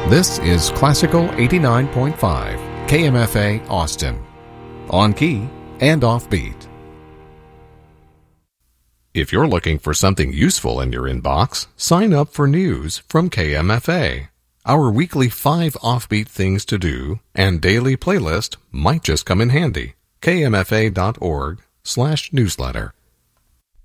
This is Classical 89.5, KMFA Austin. On key and offbeat. If you're looking for something useful in your inbox, sign up for news from KMFA. Our weekly 5 offbeat things to do and daily playlist might just come in handy. KMFA.org/newsletter.